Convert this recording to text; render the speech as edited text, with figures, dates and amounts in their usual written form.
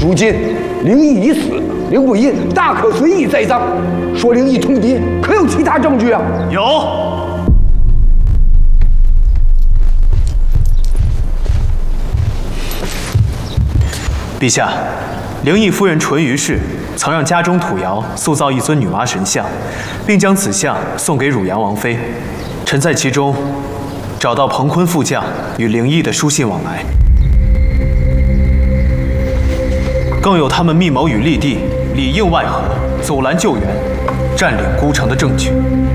如今灵异已死，凌不疑大可随意栽赃。说灵异通敌，可有其他证据啊？ 有。陛下，灵异夫人淳于氏曾让家中土窑塑造一尊女娲神像，并将此像送给汝阳王妃。臣在其中找到彭坤副将与灵异的书信往来，更有他们密谋与立帝里应外合，阻拦救援，占领孤城的证据。